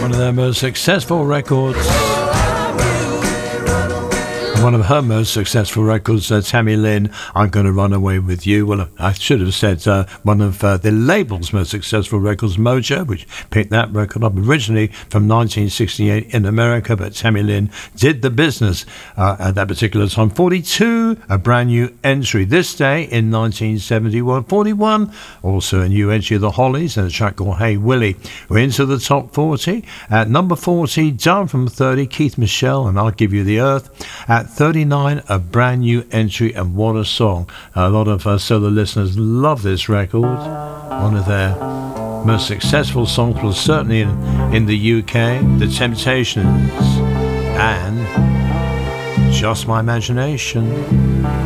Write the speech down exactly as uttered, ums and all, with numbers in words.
One of their most successful records. One of her most successful records, uh, Tammy Lynn, I'm Gonna Run Away With You. Well, I should have said uh, one of uh, the label's most successful records, Mojo, which picked that record up originally from nineteen sixty-eight in America, but Tammy Lynn did the business uh, at that particular time. forty-two, a brand new entry. This day in nineteen seventy-one. forty-one, also a new entry of the Hollies and a track called Hey Willie. We're into the top forty. At number forty, down from thirty, Keith Michelle and I'll Give You the Earth. At thirty-nine, a brand new entry, and what a song. A lot of uh, solo listeners love this record. One of their most successful songs was certainly in, in the U K, The Temptations and Just My Imagination.